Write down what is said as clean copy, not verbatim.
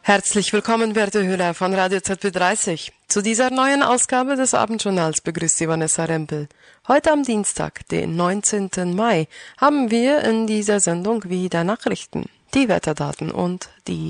Herzlich willkommen, werte Hörer von Radio ZB30. Zu dieser neuen Ausgabe des Abendjournals begrüßt Sie Vanessa Rempel. Heute am Dienstag, den 19. Mai, haben wir in dieser Sendung wieder Nachrichten, die Wetterdaten und die